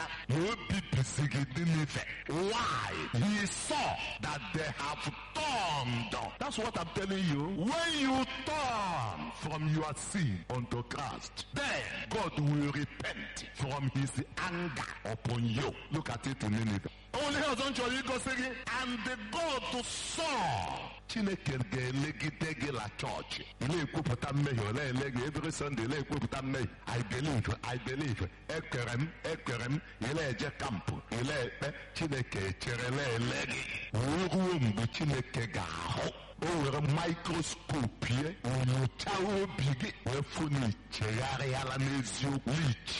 Why? He saw that they have turned. That's what I'm telling you. When you turn from your sin unto Christ, then God will repent from his anger upon you. Look at it in Nineveh. Only and the God saw. Chineke ga-elegide gị la chọọchị. Ile ekwupụta mmehie ole ele gị every Sunday ile ekwupụta mmehie. I believe. Ekwere m. Ile eje kampụ. Ile ekpe. Chineke echerele ele gị. Ruo mgbe Chineke ga-ahụ. O were microscope ye onyocha obi gị wee fụ na ichegharịala n'eziokwu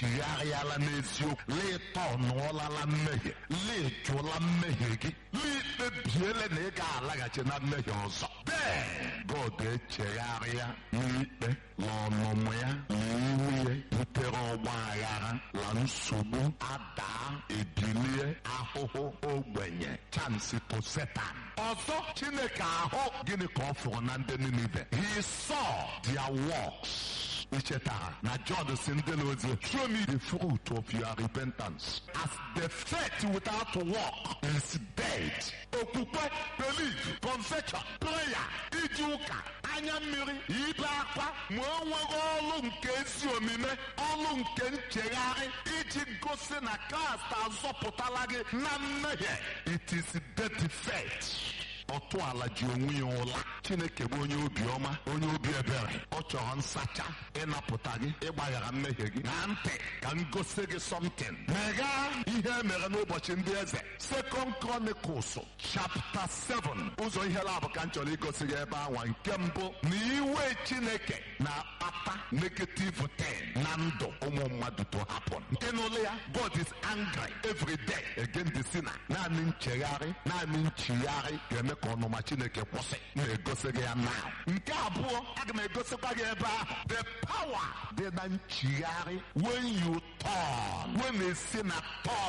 leetọnụọlala mmehie leejụla mmehie gị leekpebiele na ị ga-alaghachi na mmehie ọzọ. Then God echegharịa n'ikpe n'ọnụmụ ya na iwu ya butere ọgba aghara la nsogbu adaa ebilie ahụhụ ogbenye chance to Satan. Ọzọ Chineke ahụ gịnị ka ọ fụrụ na ndị Ninive? He saw their works. Ichetara na John si ndị n'ozi, show me the fruit of your repentance. As the faith without work is dead. Okwukwe, belief, confession, prayer, iji ụka, anya mmiri, ibe akwa, ma o nweghị ọlụ nke ezi omume, ọlụ nke nchegharị, iji gosi na Kraịst azọpụtala gị na mmehie. It is dead faith. Otu ala ji onwe ya ụla. Chineke bụ onye obiọma, onye obi ebere. Ọ chọrọ nsacha ịnapụta gị, ịgbaghara mmehie gị. Na ntị ka m gosi gị something. Mega ihe mere n'ụbọchị ndị eze. Second Chronicles chapter 7. Ụzọ ihe labụ ka m chọrọ igosi gị ebe anwa. Nke mbụ na iwe Chineke na-akpata negative thing na ndụ ụmụ mmadụ to happen. Nke n'ụlọ ya, God is angry every day against the sinner. Naanị nchegharị, naanị nchigharị ga-eme ka ọnụma Chineke kwụsị. Na-egosi gị ya now. Nke abụọ, aga m egosikwa gị ebe ahụ. The power dị na nchigharị when you turn. When esi na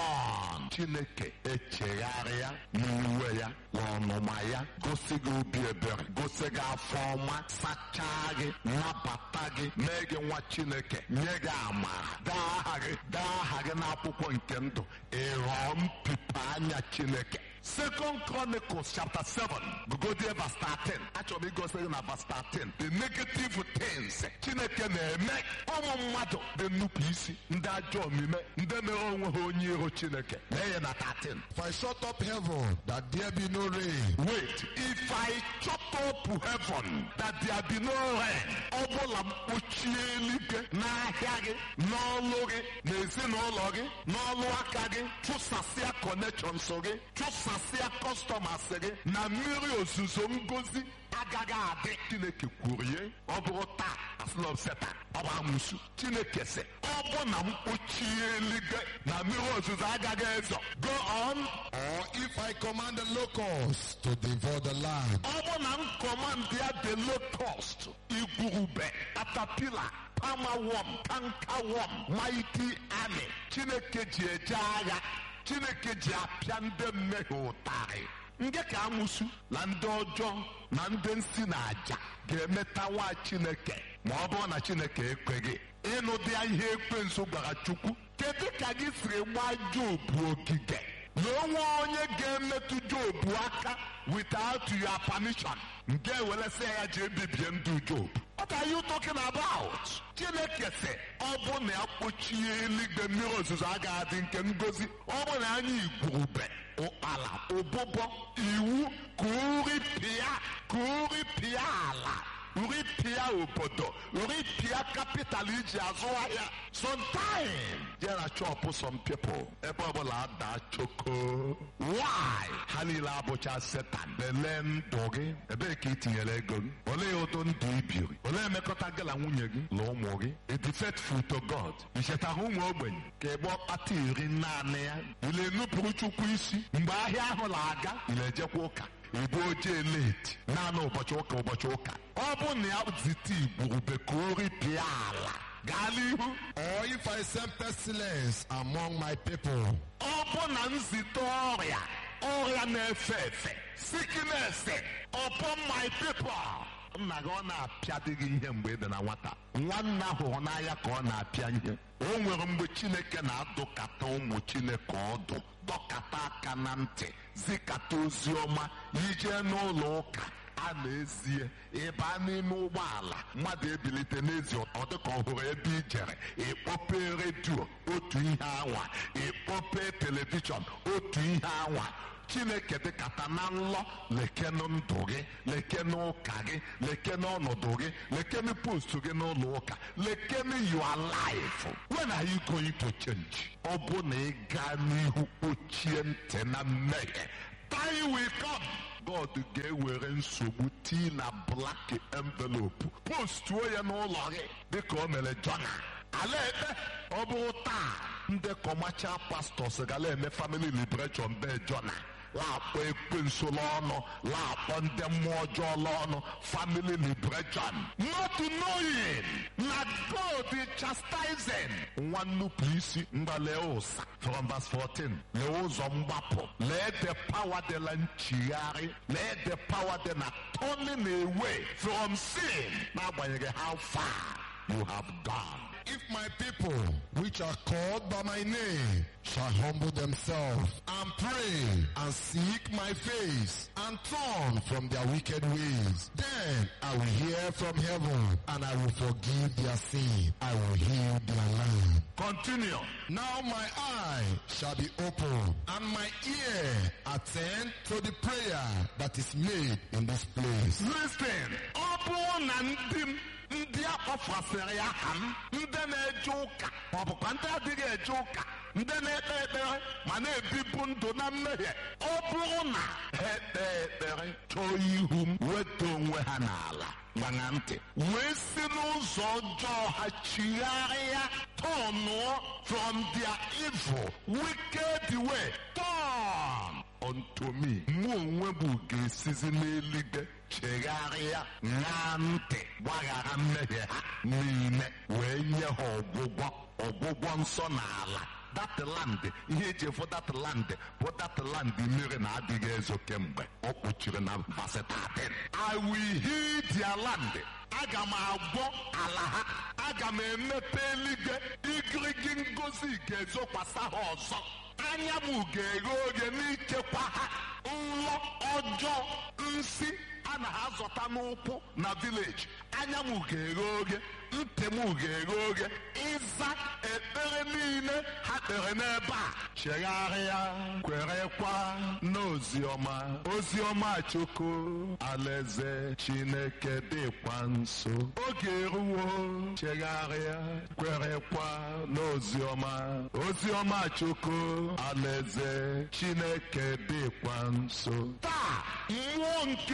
turn, Chineke echegharịa n'iwe ya na ọnụma ya, gosi gị obi ebere, gosi gị afọ ọma, sachaa gị, nabata gị, mee gị nwa Chineke, nye gị amara, daa aha gị n'akwụkwọ nke ndụ, ịghọọ mpipe anya Chineke. Second Chronicles chapter 7. Go there verse 13. Actually, go say na verse 13. The negative things Chineke na-eme ụmụ mmadụ dị nnupụ isi, ndị ajọ omume, ndị mere onwe ha onye iro Chineke. Na na 13. If I shut up heaven, that there be no rain. Wait, if I shut up heaven, that there be no rain. Ọ bụla mkpuchie eluigwe n'ahịa gị, n'ọlụ gị, n'ezinụlọ gị, n'ọlụ aka gị, chụsasịa connections gị, chụsasịa customers gị, na mmiri ozuzo ngozi agaghị adị. Chineke kwuru ihe, ọ bụrụ taa asịlọ Satan, ọ bụ amụsụ. Chineke sị, ọ bụ na mkpuchie eluigwe na mmiri ozuzo agaghị ezo. Go on. Or if I command the locusts to devour the land. Ọ bụ na m command ya the locust, igwurube, caterpillar, palmerworm, cankerworm, mighty army. Chineke ji eje agha. Chineke ji apịa ndị mmehie ụtarị. Nke ka amụsụ na ndị ọjọọ na ndị nsi na aja ga-emeta nwa Chineke ma ọ bụrụ na Chineke ekweghị. Ịnụ dị ihe ekwensu gwara Chukwu. Kedu ka gị siri gbaa Job ogige na onwe onye ga-emetụ Job aka without your permission? Nke welesị ya ji ebibie ndụ Job. What are you talking about? Chineke sị, ọ bụ na ya kpochie eluigwe mmiri ozuzo agaghị adị nke ngozi. Ọ bụ na anya igwurube, ala, ụbụbọ, iwu ka uripịa ala, uripịa obodo, uripịa kapital iji azụ ahịa. Sometime there are chop some people ebe ọbụla ada choko. Why? Ha niile abụcha Satan. Lelee ndụ gị, ebee ka ị tinyere ego gị? Olee ụdị ndụ ibiri? Olee emekọta gị na nwunye gị na ụmụ gị? Be faithful to God. I chetara ụmụ ogbenye ka ebe ọkpata iri naanị ya. Ile enupụrụ Chukwu isi mgbe ahịa ahụ na-aga, ile ejekwa ụka. Igbo ojii late naanị ụbọchị ụka. Ọ bụ na ya zite igwurube ka o ripịa ala. Or if I send pestilence among my people. Ọ bụ na nzite ọrịa na-efe efe, sickness upon my people. nna gị ọ na-apịadị gị ihe mgbe ị dị na nwata, nwanne ahụ n'anya ka ọ na-apịa ihe. O nwere mgbe Chineke na-adụkata ụmụ Chineke ọdụ, dọkata aka na ntị, zikata ozi ọma, ije n'ụlọ ụka a na-ezie, ịba n'ime ụgbọala mmadụ ebilite n'ezi ọ dịka ọ hụrụ ebe i jere, ịkpọpe redio otu ihe anwa, ịkpọpe telivishọn otu ihe anwa. Chineke dịkata na nlọ, lekenu ndụ gị, lekenu ụka gị, lekenu ọnọdụ gị, lekenu postu gị n'ụlọ ụka, lekenu your life. When are you going to change? Ọ bụ na ị gaa n'ihu kpochie ntị na mmehie, time will come. God ga-ewere nsogbu tii na black envelope, postuo ya n'ụlọ gị dịka o mere Jona. Ala ebe ọ bụrụ taa, ndị commercial pastors gala eme family liberation be Jona, laakpọ ekwensu n'ọnụ, laakpọ ndị mmụọ ọjọọ n'ọnụ, family liberation, not knowing na God is chastising. Nwa nnupụ isi mgbale ụsa from verse 14, lee ụzọ mgbapụ, lee the power dị na nchigharị, lee the power dị na turning away from sin, n'agbanyeghị how far you have gone. If my people, which are called by my name, shall humble themselves and pray and seek my face and turn from their wicked ways, then I will hear from heaven and I will forgive their sin. I will heal their land. Continue. Now my eye shall be open and my ear attend to the prayer that is made in this place. Listen, ọ bụrụ na ndị akpọfasịrị ya ha m, ndị na-eje ụka maọbụkwa ndị adịghị eje ụka, ndị na-ekpe ekpere ma na-ebibu ndụ na mmehie, ọ bụrụ na ha ekpe ekpere chọọ ihu m, weta onwe ha n'ala, gbana ntị, wee si n'ụzọ ọjọọ ha chigharịa, tọnụọ from their evil wicked way, turn unto me. Mụ onwe bụ ga-esizi n'eluigwe chegharịa, ṅaa ntị, gbaghara mmehie ha niile, wee nye ha ọgwụgwọ nsọ n'ala. That land, ihe eji efu that land bụ that land mmiri na-adịghị ezo kemgbe. Ọ kpuchiri na verse 13. I will heal their land. Aga m agwọ ala ha, aga m emepe eluigwe, igirigi ngozi ga-ezokwasa ha ọzọ. Anya m ga-eghe oghe n'ichekwa ha, nlọ ọjọọ, nsi a na-azọta n'ụkwụ na village, anya m ga-eghe oghe, ntị m ga-eghe oghe, ịza ekpere niile ha kpere n'ebe a. Chegharịa, kwerekwa n'oziọma, oziọma chukwu, alaeze Chineke dịkwa nso. Oge eruwo, chegharịa, kwerekwa n'oziọma, oziọma chukwu, alaeze Chineke dịkwa nso. Taa, mmụọ nke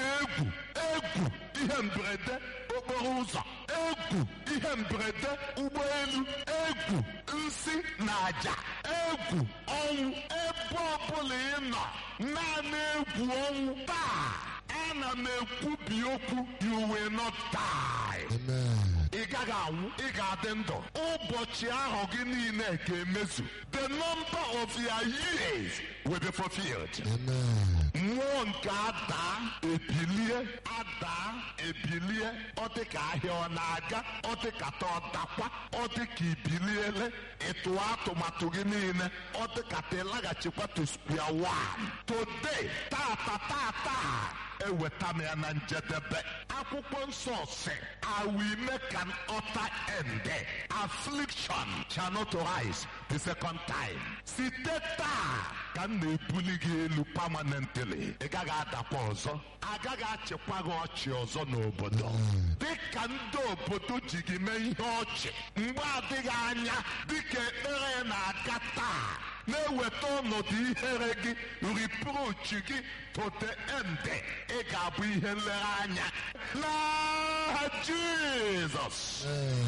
egwu ihe mberede okporo ụzọ, egwu ihe mberede ụgbọelu, egwu nsi na aja, egwu ọnwụ, ebe ọbụla ị nọ, naanị egwu ọnwụ. Taa ana m ekwubi okwu, you will not die. Amen. Ị gaghị anwụ, ị ga-adị ndụ. Ụbọchị ahụ gị niile ga-emezu. The number of your years will be fulfilled. Amen. Mmụọ nke adaa ebilie, adaa ebilie, ọ dị ka ahịa ọ na-aga, ọ dị ka ọ dakwa, ọ dị ka ibiliele, ịtụọ atụmatụ gị niile, ọ dị ka ịlaghachikwa to square one. Today, tata eweta m ya na njedebe. Akwụkwọ nsọ sị, I will make an utter end. Affliction shall not rise the second time. Site taa ka m na-ebuli gị elu permanently. Ị gaghị adakwa ọzọ, agaghị achịkwa gị ọchị ọzọ n'obodo. Dịka ndị obodo ji gị mee ihe ọchị mgbe adịghị anya, dịka ekpere na-aga taa, na-eweta ọnọdụ ihere gị, reproach gị to the end. Ị ga-abụ ihe nlereanya n'aha Jizọs.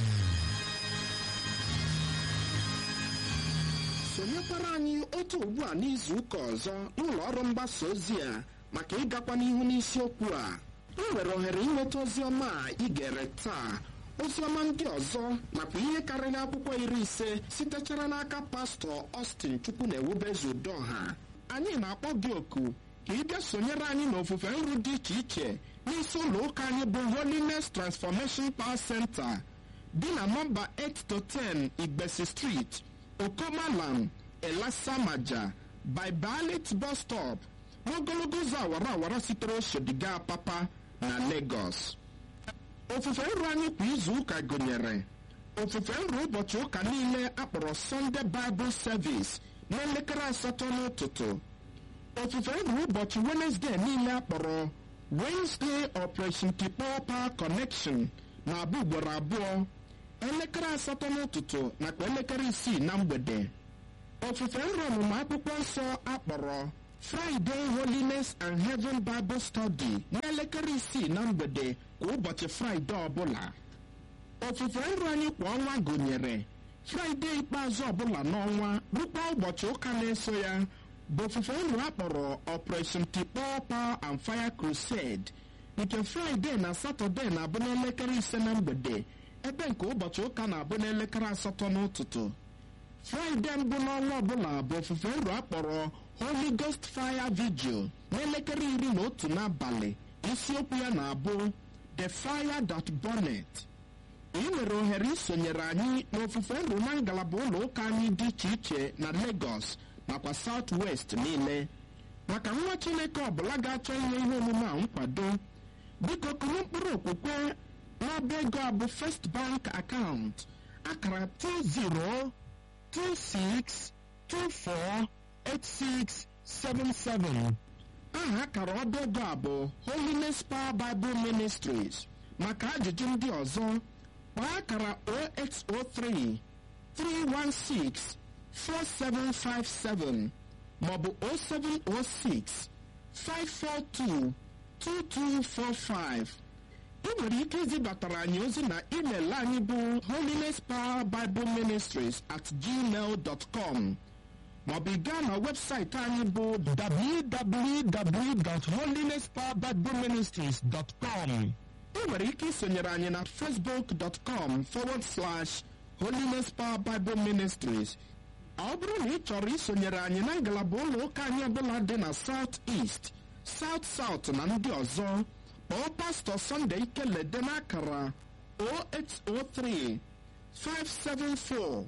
sonyekwara anyị otu ugbu a n'izu ụka ọzọ n'ụlọ ọrụ mgbasa ozi a maka ịgakwa n'ihu n'isiokwu a. E nwere ohere inweta ozi ọma a ị gere taa, ozi ọma ndị ọzọ nakwa ihe karịrị akwụkwọ 50 sitechara n'aka pastọ Austin Chukwu na-ewubezu Udoha. Anyị na-akpọ gị oku ka ị bịa sonyere anyị n'ofufe nru dị iche iche n'isi ụlọ ụka anyị bụ Holiness Transformation Power Center dị na nọmba 8-10 Igbesi Street, Okomalam, Elasamaja, by Balit Bus Stop, n'ogologo ụzọ awara awara sitere Oshodiga Papa na Lagos. Ofufe nru anyị kwa izu ụka gụnyere ofufe nru ụbọchị ụka niile akpọrọ Sunday Bible Service n'elekere 8 n'ụtụtụ. Ofufe nru ụbọchị Wednesday niile akpọrọ Wednesday Operation Tikpọ Power Connection na-abụ ugboro abụọ, elekere 8 n'ụtụtụ nakwa elekere 6 na mgbede. Ofufe nru ọmụmụ akwụkwọ nsọ akpọrọ Friday Holiness and Heaven Bible Study n'elekere 6 na mgbede kwa ụbọchị Friday ọbụla. Ofufe nru anyị kwa ọnwa gụnyere Friday ikpeazụ ọbụla n'ọnwa rukwa ụbọchị ụka na-eso ya bụ ofufe nru akpọrọ Operation Tikpọ Power and Fire Crusade, nke Friday na Saturday na-abụ n'elekere 5 na mgbede, ebe nke ụbọchị ụka na-abụ n'elekere 8 n'ụtụtụ. Friday mbụ n'ọnwa ọbụla bụ ofufe nru akpọrọ Holy Ghost Fire Vigil n'elekere 11 n'abalị, isiokwu ya na-abụ The Fire That Burneth. Ị nwere ohere isonyere anyị n'ofufe nru na ngalaba ụlọ ụka anyị dị iche iche na Lagos nakwa South West niile. Maka nwa Chineke ọbụla ga-achọ inye ihe omume a nkwado, biko kụrụ mkpụrụ okwukwe n'ọba ego a bụ First Bank account akara 2026248677. Aha akara ọba ego a bụ Holiness Power Bible Ministries. Maka ajụjụ ndị ọzọ, kpọọ akara 0803 316 4757 maọbụ 0706 542 2245. Ị nwere ike izibatara anyị ozi na email anyị bụ holinesspowerbibleministries@gmail.com maọbụ ị gaa na webụsaịtị anyị bụ www.holinesspowerbibleministries.com. Ị nwere ike isonyere anyị na facebook.com/Holiness Power Bible Ministries. Ọ bụrụ na ị chọrọ isonyere anyị na ngalaba ụlọ ụka anyị ọbụla dị na South East, South South na ndị ọzọ, kpọọ Pastọ Sunday Ikelede n'akara 0803 574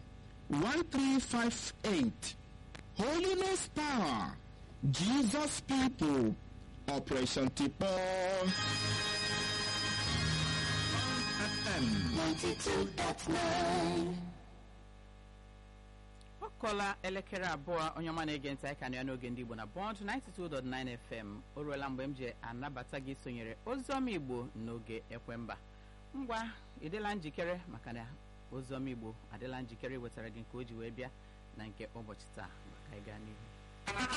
1358. Holiness Power, Jesus People, Operation Tikpọ. 92.9. Ọ kọla elekere abụọ, onye ọma na-ege ntị aka ya n'oge ndị Igbo na Bond 92.9 FM. O ruola mgbe m ji anabata gị sonyere Oziọma Igbo n'oge Ekwemba. Ngwa ịdịla njikere, maka na Oziọma Igbo adịla njikere iwetara gị nke o ji wee bịa na nke ụbọchị taa.